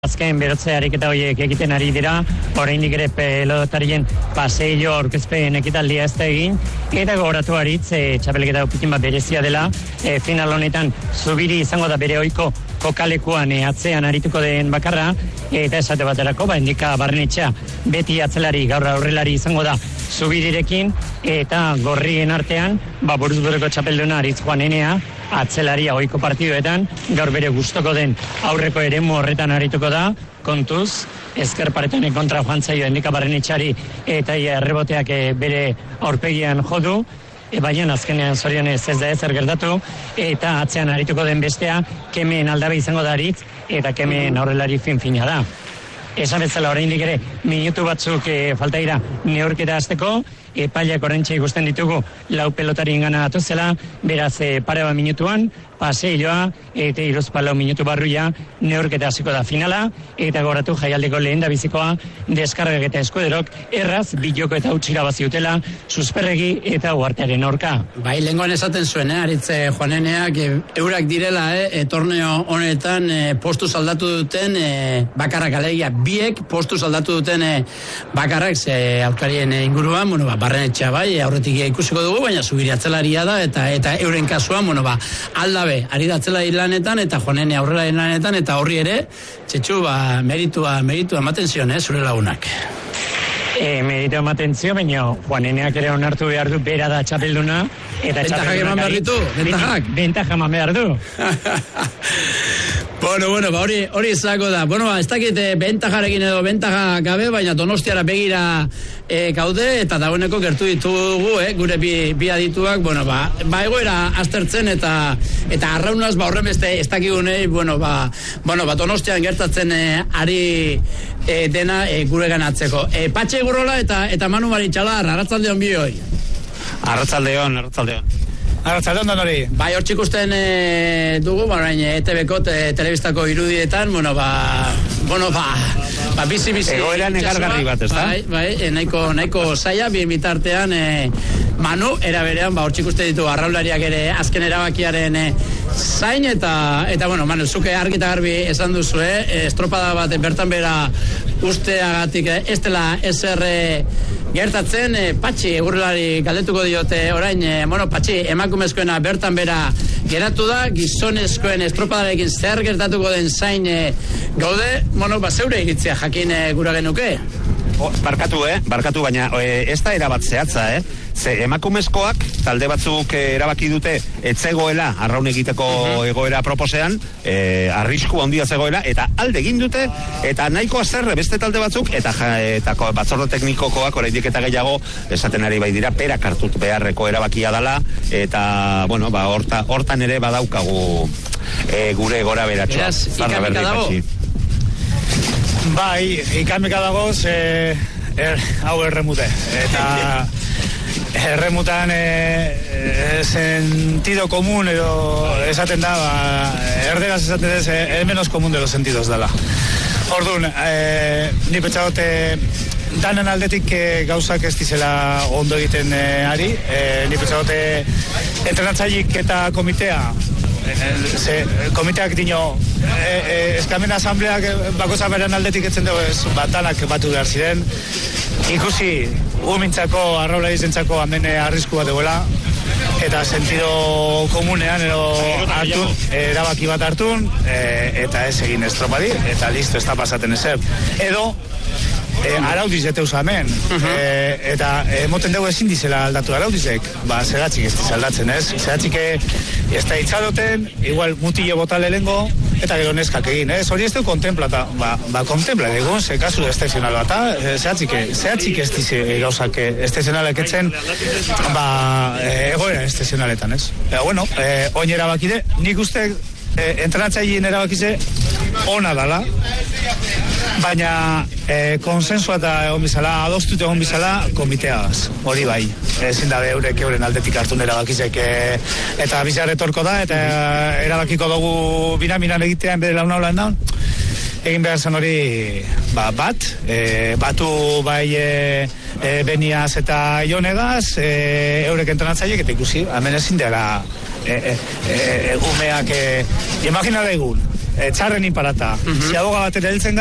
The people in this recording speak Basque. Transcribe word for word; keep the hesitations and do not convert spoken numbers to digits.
Azken berotze ariketa horiek egiten ari dira, oraindik ere pelotarien paseillo aurkezpen ekitaldia ez da egin, eta gogoratu aritz, e, txapelketa opikin bat berezia dela, e, final honetan Zubiri izango da bere ohiko kokalekuan e, atzean arituko den bakarra, eta esate baterako, ba, indika Barrenetxea beti atzelari gaur aurrelari izango da Zubirirekin, eta gorrien artean, ba, buruzbureko txapelduna aritz Juan Enea, atzelaria ohiko partiduetan, gaur bere gustoko den aurreko eremu horretan arituko da, kontuz, ezker paretanen kontra joan zaio Endika Barrenetxeari eta ia erreboteak e, bere aurpegian jodu, e, baina azkenean zorionez ez da ezer gertatu, eta atzean arituko den bestea, Kemen Aldabe izango da aritz, eta Kemen aurrelari fin-fina da. Esan bezala oraindik ere minutu batzuk e, falta dira neurketa hasteko, epaileak oraintxe ikusten ditugu lau pelotari ingana datuzela, beraz e, pare bat minutuan, paseilloa eta hiruzpalau minutu barruia neurketa hasiko da finala, eta goratu jaialdeko lehen da bizikoa deskargak eta eskuderok erraz biloko eta utxira baziutela susperregi eta uartearen aurka. Bai, lehengoan esaten zuen, eh, aritze Juaneneak, e, eurak direla, eh, torneo honetan e, postu saldatu duten e, bakarrak alegia, biek postu saldatu duten e, bakarrak, ze aurkarien inguruan, bueno, ba, Barrenetxea bai, aurretik ikusiko dugu, baina Zubiri atzelaria da, eta eta euren kasuan, bueno, ba, Aldabe, ari da atzelari lanetan, eta Juanene aurrelari lanetan, eta horri ere, txetxu, ba, meritua, meritua ematen zion, eh, zure lagunak. E, meritu ematen zio, baina Juaneneak ere onartu behar du bera da txapelduna, eta bentajak eman behar ditu, bentajak. Bentajak eman behar du. Bueno, bueno, ba, hori, hori izango da. Bueno, ba, ez dakit e, bentajarekin edo bentaja gabe, baina Donostiara begira e, gaude, eta dagoeneko gertu ditugu, eh, gure bi, bi adituak, bueno, ba, ba egoera aztertzen, eta eta arraunaz, ba, horren beste ez dakigunei, bueno, ba, bueno, ba, Donostian gertatzen e, ari e, dena e, gure ganatzeko. E, Patxe Gurrola eta eta Manu Maritxalar, arratsaldeon bioi. Arratsaldeon, arratsaldeon. Arratsaldeon hori. Bai, hor txikusten e, dugu, orain E T B-ko te, telebistako irudietan, bueno, ba, bueno, ba, ba bizi bizi. Egoera negargarri bat, ezta? Bai, bai, e, nahiko nahiko saia bien bitartean e, Manu era berean, ba hor txikusten ditu arraulariak ere azken erabakiaren e, zain eta eta bueno, Manu, zuke argi eta garbi esan duzu, eh, estropada bat bertan bera usteagatik eh, ez dela ezer e, gertatzen, e, Patxi egurrelari galdetuko diote orain, e, bueno, Patxi, emakumezkoena bertan bera geratu da, gizonezkoen estropadarekin zer gertatuko den zain e, gaude, bueno, ba, zeure iritzia jakin e, gura genuke? O, barkatu, eh? Barkatu, baina e, ez da erabat zehatza, eh? Ze emakumezkoak, talde batzuk e, erabaki dute etzegoela arraun egiteko uh-huh. egoera proposean, e, arrisku handia zegoela, eta alde egin dute, eta nahiko azerre beste talde batzuk, eta, eta batzordo teknikokoak oraindik eta gehiago esaten ari bai dira, perak hartut beharreko erabakia dela, eta, bueno, ba, horta, hortan ere badaukagu e, gure gora beratxoa. Beraz, ikamika dago? Bai, ikamika dagoz, e, er, hau erremute, eta erremutan e, e, sentido komun edo esaten da, ba, erderaz esaten ez, e, el menos komun de los sentidos dela. Orduan, e, ni petxagote danen aldetik e, gauzak ez dizela ondo egiten e, ari, e, ni petxagote entrenatzailik eta komitea, ze komiteak dino e, e, eskamen asambleak bakoza beren aldetik etzen dugu ez batanak batu behar ziren ikusi umintzako arraula izentzako amene arrisku bat duela eta sentido komunean edo hartun, erabaki bat hartun e, eta ez egin estropadi eta listo ez da pasaten ezer edo E, araudiz eteuz hemen uh-huh. e, eta emoten dugu ezin dizela aldatu araudizek, ba zeratzik ez diz aldatzen, ez? Zeratzik ez da itxadoten, igual mutile botale lengo eta gero neskak egin, ez? Hori ez du kontemplata, ba, ba kontempla egun, ze kasu estezional bat, zeratzik zeratzik ez diz gauzak estezionalek etzen, ba egoera estezionaletan, ez? Eta bueno, e, oin erabakide, nik uste e, entrenatzailien erabakize ona dala, baina e, konsensua eta egon bizala, adostute egon bizala komiteagaz, hori bai, ezin da eurek euren aldetik hartu nera bakizek e, eta bizar etorko da, eta erabakiko dugu binaminan egitean bere launa holan daun, egin behar zen hori ba, bat, e, batu bai e, e, Beniaz eta Ionegaz, e, eurek entrenatzaiek eta ikusi, hemen ezin dela e, e, e, umeak, e, imagina da egun, e, txarren inparata. Uh-huh. Si aboga batera heltzen